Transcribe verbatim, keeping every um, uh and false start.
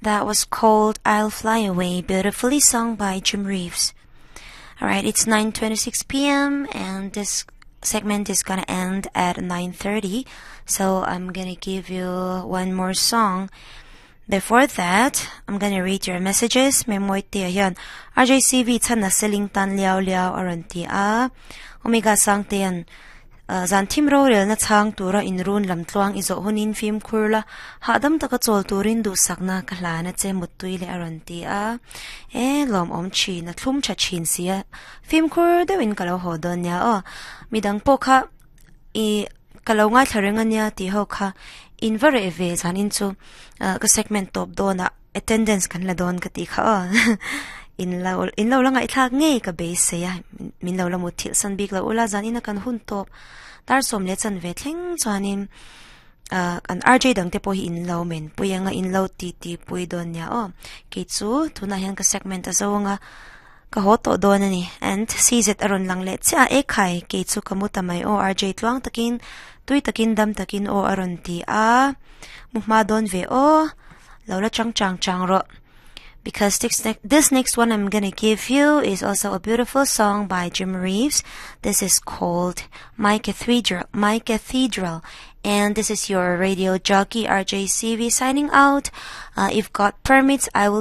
That was called I'll Fly Away, beautifully sung by Jim Reeves. Alright, it's nine twenty-six p.m. and this segment is gonna end at nine thirty, so I'm gonna give you one more song. Before that, I'm gonna read your messages. May mo iti ayan. R J C V chan na siling tan liao liao aron ti a. Omega sang tiyan. Zan tim ro rel na chang tura in run lam tluang izo hunin film kurla. Hadam taka chol turin du sakna kahla na che mutui le aron ti a. Eh, lom om chi na tlum cha chin siya. Film kur dewin kalaw hodon niya o. Midang po ka i kalaw nga tharingan niya ti ho ka. In very eve zan inso uh, ka segment top do na attendance kan la don kati ka o. in law in law lang itlag nge ka base ya min law lang mo til san big la ula zan ina kan hun top tar som let san vetling chanin uh, an R J dang te po hi in law men puya nga in law ti ti pui don ya o kitsu tuna hian ka segment aso nga ka hoto don ani and sees it aron lang let sa e khai kitsu kamuta mai o R J tluang takin tui takin dam takin o aron ti a muhma don ve o lawla chang chang chang ro. Because this, this next one I'm gonna give you is also a beautiful song by Jim Reeves. This is called My Cathedral, My Cathedral. And this is your radio jockey R J C V signing out. Uh, if got permits, I will